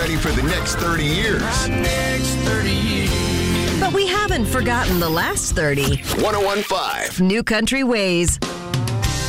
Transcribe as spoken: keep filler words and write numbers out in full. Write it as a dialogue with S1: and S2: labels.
S1: ready for the next thirty years.
S2: Next thirty years.
S3: But we haven't forgotten the last thirty.
S1: one oh one point five
S3: New Country Ways.